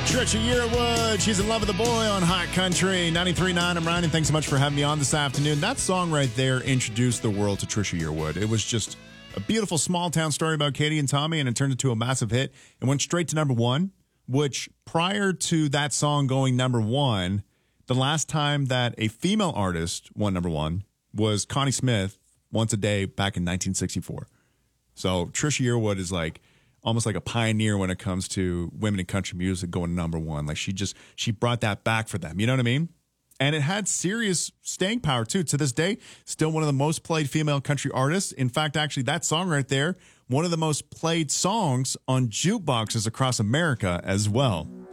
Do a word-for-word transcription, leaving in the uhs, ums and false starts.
Trisha Yearwood, she's in love with the boy on Hot Country ninety-three point nine. I'm Ryan, and thanks so much for having me on this afternoon. That song right there introduced the world to Trisha Yearwood. It was just a beautiful small town story about Katie and Tommy, and it turned into a massive hit. It went straight to number one, which prior to that song going number one, the last time that a female artist won number one was Connie Smith, Once a Day, back in nineteen sixty-four. So Trisha Yearwood is like almost like a pioneer when it comes to women in country music going number one. Like she just, she brought that back for them. You know what I mean? And it had serious staying power too. To this day, still one of the most played female country artists. In fact, actually that song right there, one of the most played songs on jukeboxes across America as well.